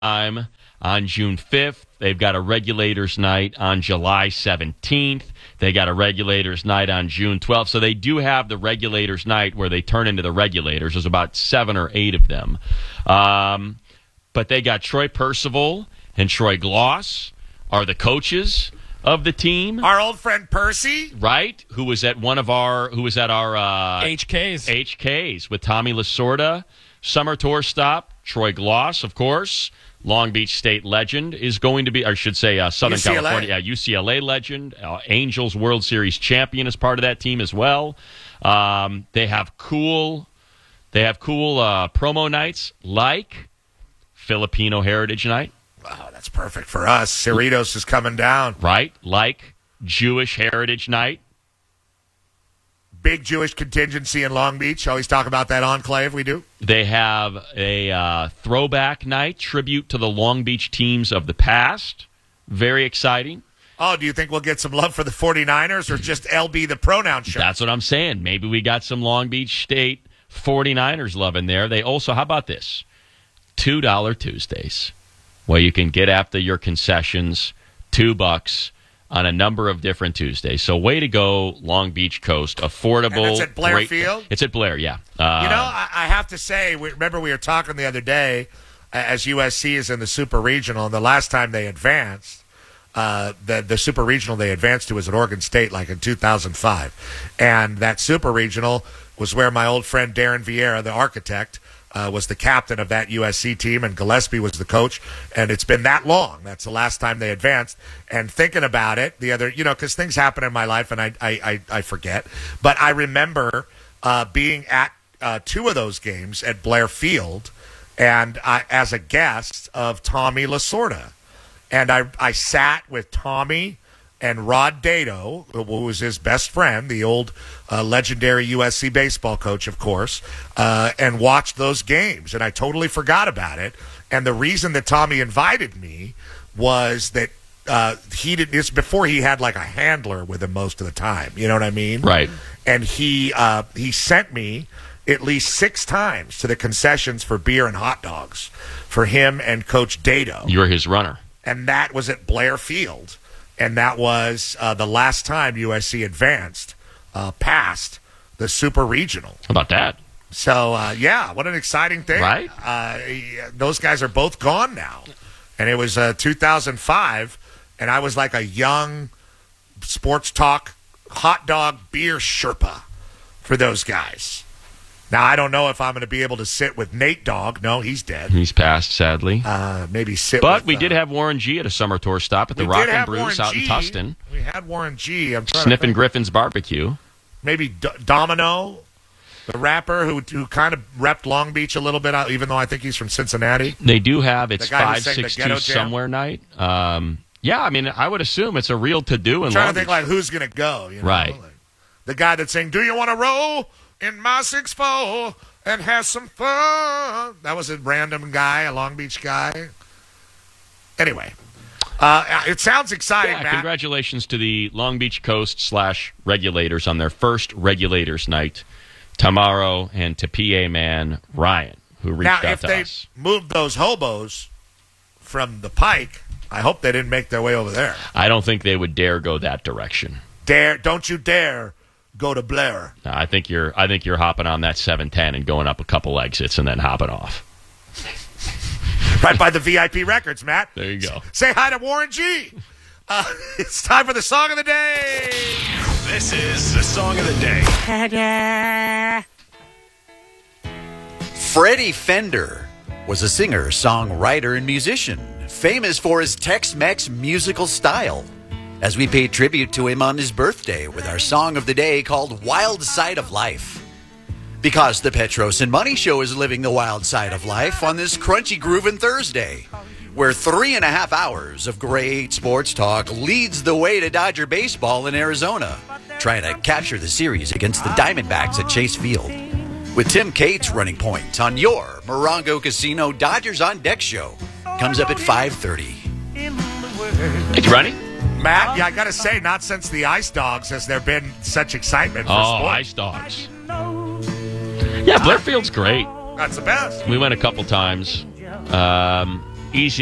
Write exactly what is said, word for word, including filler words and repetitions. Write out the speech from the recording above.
time on June fifth. They've got a regulators night on July seventeenth. They got a regulators night on June twelfth. So they do have the regulators night where they turn into the regulators. There's about seven or eight of them. Um, but they got Troy Percival and Troy Gloss are the coaches of the team. Our old friend Percy, right? Who was at one of our who was at our uh, H Ks. H Ks with Tommy Lasorda. Summer tour stop. Troy Gloss, of course, Long Beach State legend, is going to be, or I should say, uh, Southern U C L A. California, yeah, U C L A legend. Uh, Angels World Series champion is part of that team as well. Um, they have cool, they have cool uh, promo nights like Filipino Heritage Night. Wow, that's perfect for us. Cerritos is coming down. Right, like Jewish Heritage Night. Big Jewish contingency in Long Beach. Always talk about that enclave we do. They have a uh, throwback night, tribute to the Long Beach teams of the past. Very exciting. Oh, do you think we'll get some love for the 49ers or just L B the pronoun show? That's what I'm saying. Maybe we got some Long Beach State 49ers love in there. They also, how about this? two dollar Tuesdays, where you can get after your concessions, two bucks on a number of different Tuesdays. So way to go, Long Beach Coast. Affordable. And it's at Blair great, Field? It's at Blair, yeah. Uh, you know, I, I have to say, we, remember we were talking the other day uh, as U S C is in the Super Regional, and the last time they advanced, uh, the, the Super Regional they advanced to was at Oregon State, like in two thousand five. And that Super Regional was where my old friend Darren Vieira, the architect, Uh, was the captain of that U S C team, and Gillespie was the coach, and it's been that long. That's the last time they advanced. And thinking about it, the other, you know, because things happen in my life, and I I, I, I forget, but I remember uh, being at uh, two of those games at Blair Field, and I, as a guest of Tommy Lasorda, and I I sat with Tommy and Rod Dato, who was his best friend, the old uh, legendary U S C baseball coach, of course, uh, and watched those games. And I totally forgot about it. And the reason that Tommy invited me was that uh, he did this before he had like a handler with him most of the time. You know what I mean? Right. And he uh, he sent me at least six times to the concessions for beer and hot dogs for him and Coach Dato. You're his runner. And that was at Blair Field. And that was uh, the last time U S C advanced uh, past the Super Regional. How about that? So, uh, yeah, what an exciting thing. Right? Uh, those guys are both gone now. And it was uh, two thousand five, and I was like a young sports talk, hot dog, beer Sherpa for those guys. Now, I don't know if I'm going to be able to sit with Nate Dogg. No, he's dead. He's passed, sadly. Uh, maybe sit but with... we uh, did have Warren G at a summer tour stop at the we Rock did and have Brews Warren out G. in Tustin. We had Warren G. I'm trying Sniffing to Griffin's Barbecue. Maybe D- Domino, the rapper who who kind of repped Long Beach a little bit, even though I think he's from Cincinnati. They do have It's The guy who five sang the six Ghetto two Jam. somewhere night. Um, yeah, I mean, I would assume it's a real to-do in I'm trying Long to think Beach. like who's going to go. You know? Right. Like, the guy that sang, "Do you want to roll in my six four and have some fun?" That was a random guy, a Long Beach guy. Anyway, uh, it sounds exciting, Yeah, Matt. congratulations to the Long Beach Coast slash regulators on their first regulators night. Tamaro and to P A man Ryan, who reached Now, out if to they us. moved those hobos from the Pike, I hope they didn't make their way over there. I don't think they would dare go that direction. Dare, don't you dare go to Blair. No, I think you're. I think you're hopping on that seven ten and going up a couple exits and then hopping off. Right by the V I P Records, Matt. There you go. Say hi to Warren G. Uh, it's time for the song of the day. This is the song of the day. Freddie Fender was a singer, songwriter, and musician, famous for his Tex-Mex musical style. As we pay tribute to him on his birthday with our song of the day called Wild Side of Life. Because the Petros and Money Show is living the wild side of life on this crunchy groovin' Thursday, where three and a half hours of great sports talk leads the way to Dodger baseball in Arizona, trying to capture the series against the Diamondbacks at Chase Field. With Tim Cates running point on your Morongo Casino Dodgers on Deck show. Comes up at five thirty. It's running? Matt, yeah, I got to say, not since the Ice Dogs has there been such excitement for Oh, sports. Ice Dogs. Yeah, Blairfield's great. That's the best. We went a couple times. Um, Easy.